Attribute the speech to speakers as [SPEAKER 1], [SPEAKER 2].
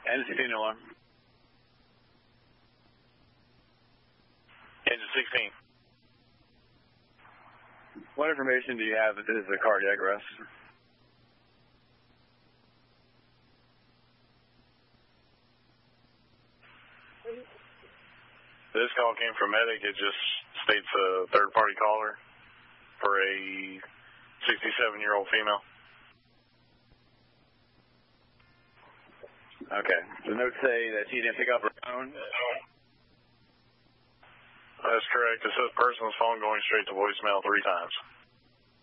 [SPEAKER 1] N1601.
[SPEAKER 2] Engine 16.
[SPEAKER 1] What information do you have that this is a cardiac arrest?
[SPEAKER 2] This call came from medic. It just states a third-party caller for a 67-year-old female.
[SPEAKER 1] Okay. The notes say that she didn't pick up her phone?
[SPEAKER 2] That's correct. It says person's phone going straight to voicemail 3 times.